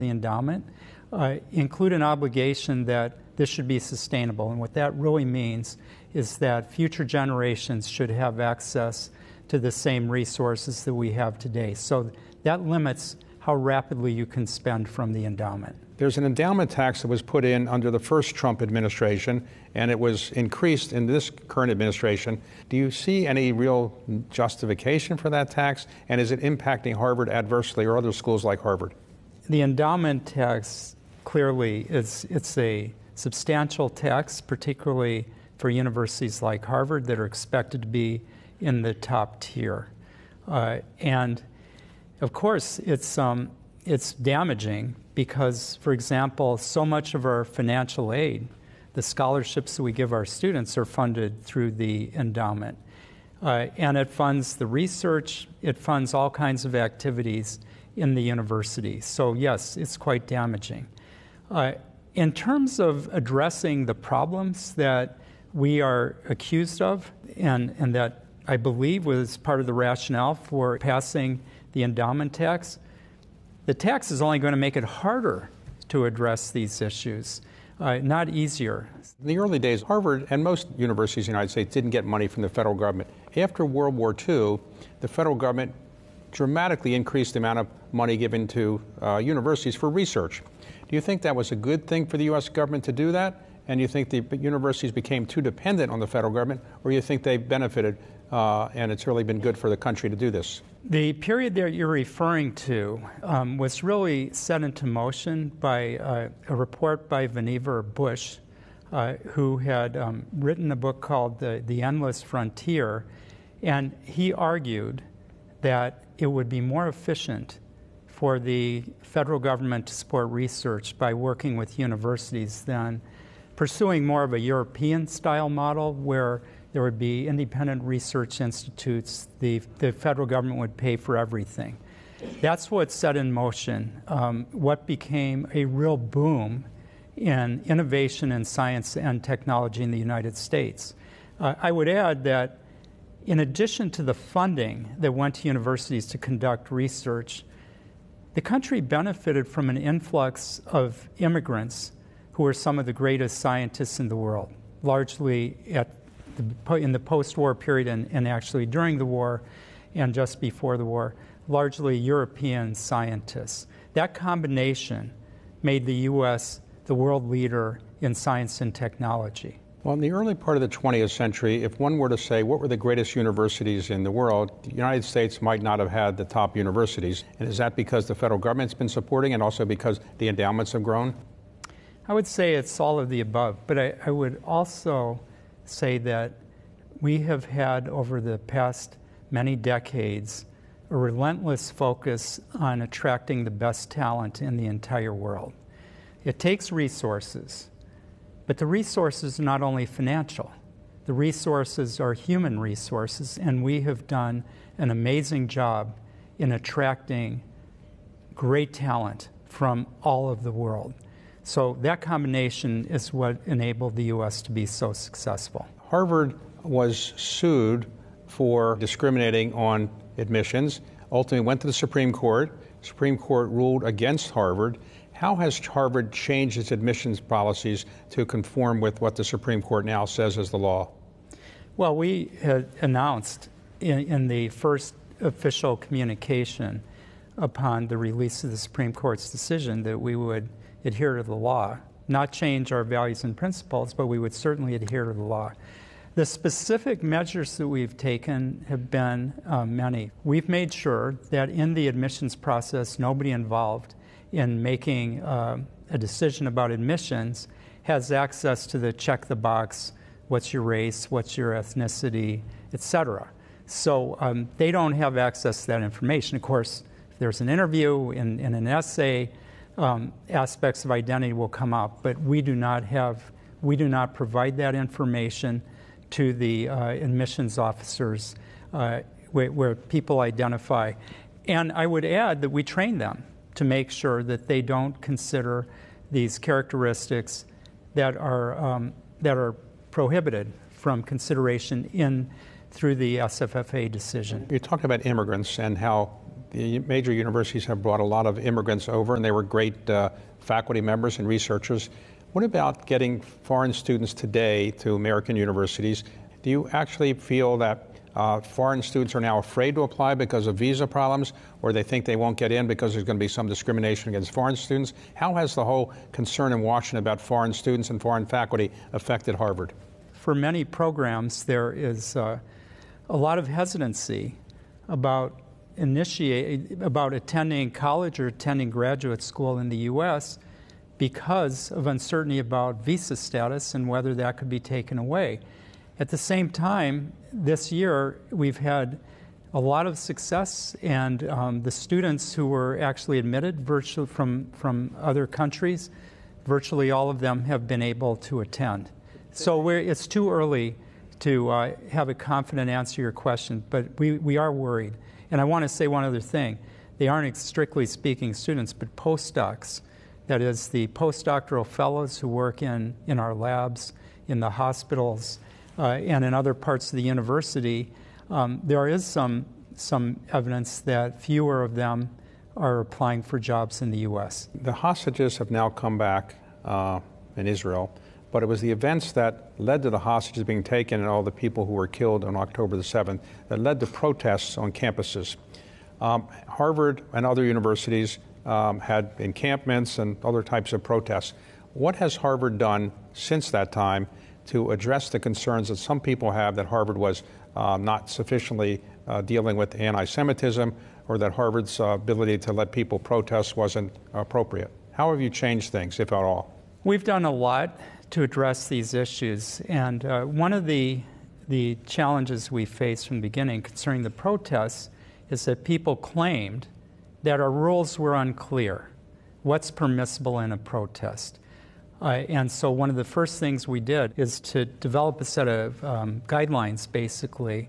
the endowment include an obligation that this should be sustainable. And what that really means is that future generations should have access to the same resources that we have today. So that limits how rapidly you can spend from the endowment. There's an endowment tax that was put in under the first Trump administration, and it was increased in this current administration. Do you see any real justification for that tax? And is it impacting Harvard adversely or other schools like Harvard? The endowment tax clearly it's a substantial tax, particularly for universities like Harvard that are expected to be in the top tier. And of course, it's damaging because, for example, so much of our financial aid, the scholarships that we give our students, are funded through the endowment. And it funds the research, it funds all kinds of activities in the university. So yes, it's quite damaging. In terms of addressing the problems that we are accused of, and that I believe was part of the rationale for passing the endowment tax, the tax is only going to make it harder to address these issues, not easier. In the early days, Harvard and most universities in the United States didn't get money from the federal government. After World War II, the federal government dramatically increased the amount of money given to universities for research. Do you think that was a good thing for the U.S. government to do that? And you think the universities became too dependent on the federal government? Or you think they benefited and it's really been good for the country to do this? The period that you're referring to was really set into motion by a report by Vannevar Bush, who had written a book called The Endless Frontier, and he argued that it would be more efficient for the federal government to support research by working with universities than pursuing more of a European-style model where there would be independent research institutes, the federal government would pay for everything. That's what set in motion what became a real boom in innovation in science and technology in the United States. I would add that in addition to the funding that went to universities to conduct research, the country benefited from an influx of immigrants who were some of the greatest scientists in the world, largely in the post-war period and actually during the war and just before the war, largely European scientists. That combination made the U.S. the world leader in science and technology. Well, in the early part of the 20th century, if one were to say what were the greatest universities in the world, the United States might not have had the top universities. And is that because the federal government's been supporting and also because the endowments have grown? I would say it's all of the above, but I would also say that we have had over the past many decades a relentless focus on attracting the best talent in the entire world. It takes resources. But the resources are not only financial. The resources are human resources, and we have done an amazing job in attracting great talent from all of the world. So that combination is what enabled the U.S. to be so successful. Harvard was sued for discriminating on admissions, ultimately went to the Supreme Court. The Supreme Court ruled against Harvard. How has Harvard changed its admissions policies to conform with what the Supreme Court now says is the law? Well, we had announced in the first official communication upon the release of the Supreme Court's decision that we would adhere to the law, not change our values and principles, but we would certainly adhere to the law. The specific measures that we've taken have been many. We've made sure that in the admissions process, nobody involved in making a decision about admissions has access to the check the box, what's your race, what's your ethnicity, etc. So they don't have access to that information. Of course, if there's an interview in an essay, aspects of identity will come up, but we do not provide that information to the admissions officers where people identify. And I would add that we train them to make sure that they don't consider these characteristics that are prohibited from consideration through the SFFA decision. You talked about immigrants and how the major universities have brought a lot of immigrants over, and they were great faculty members and researchers. What about getting foreign students today to American universities? Do you actually feel that foreign students are now afraid to apply because of visa problems, or they think they won't get in because there's going to be some discrimination against foreign students? How has the whole concern in Washington about foreign students and foreign faculty affected Harvard? For many programs, there is a lot of hesitancy about attending college or attending graduate school in the U.S. because of uncertainty about visa status and whether that could be taken away. At the same time, this year we've had a lot of success, and the students who were actually admitted virtually from other countries, virtually all of them have been able to attend. So it's too early to have a confident answer to your question, but we are worried. And I want to say one other thing. They aren't strictly speaking students, but postdocs. That is, the postdoctoral fellows who work in our labs, in the hospitals, and in other parts of the university. There is some evidence that fewer of them are applying for jobs in the U.S. The hostages have now come back in Israel, but it was the events that led to the hostages being taken and all the people who were killed on October the 7th that led to protests on campuses. Harvard and other universities had encampments and other types of protests. What has Harvard done since that time to address the concerns that some people have that Harvard was not sufficiently dealing with anti-Semitism, or that Harvard's ability to let people protest wasn't appropriate? How have you changed things, if at all? We've done a lot to address these issues, and one of the challenges we faced from the beginning concerning the protests is that people claimed that our rules were unclear. What's permissible in a protest? And so one of the first things we did is to develop a set of guidelines, basically,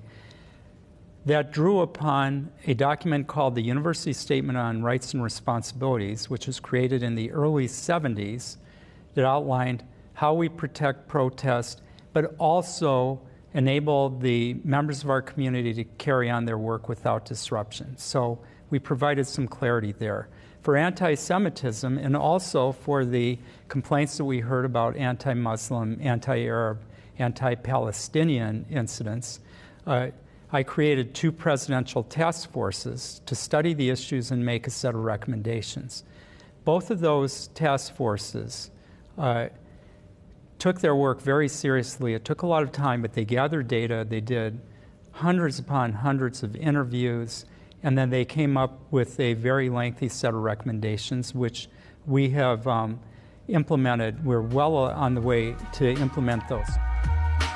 that drew upon a document called the University Statement on Rights and Responsibilities, which was created in the early 70s, that outlined how we protect protest, but also enable the members of our community to carry on their work without disruption. So we provided some clarity there. For anti-Semitism, and also for the complaints that we heard about anti-Muslim, anti-Arab, anti-Palestinian incidents, I created 2 presidential task forces to study the issues and make a set of recommendations. Both of those task forces took their work very seriously. It took a lot of time, but they gathered data. They did hundreds upon hundreds of interviews, and then they came up with a very lengthy set of recommendations, which we have implemented. We're well on the way to implement those.